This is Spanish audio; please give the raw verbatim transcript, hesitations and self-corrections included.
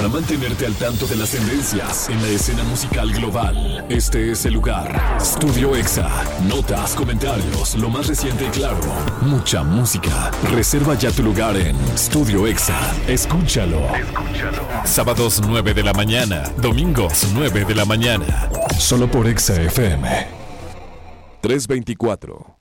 Para mantenerte al tanto de las tendencias en la escena musical global, este es el lugar. Estudio Exa. Notas, comentarios, lo más reciente y claro. Mucha música. Reserva ya tu lugar en Estudio Exa. Escúchalo. Escúchalo. Sábados nueve de la mañana. Domingos nueve de la mañana. Solo por Exa F M. trescientos veinticuatro.